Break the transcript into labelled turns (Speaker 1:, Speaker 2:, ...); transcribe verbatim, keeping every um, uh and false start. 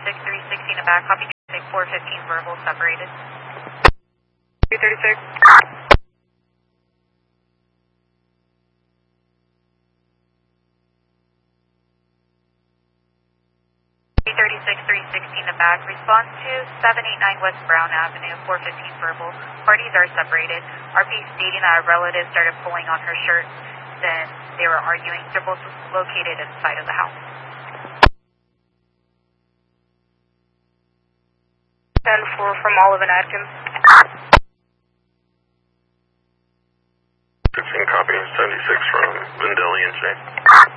Speaker 1: thirty-six, three sixteen in the back, copy four fifteen verbal, separated.
Speaker 2: three thirty-six.
Speaker 1: three thirty-six, three sixteen in the back, response to seven eighty-nine West Brown Avenue, four fifteen verbal. Parties are separated. R P stating that a relative started pulling on her shirt, then they were arguing. They're both located inside of the house.
Speaker 2: ten four from Olive and Atkins.
Speaker 3: fifteen copy, seventy-six from Vindelli and Shea.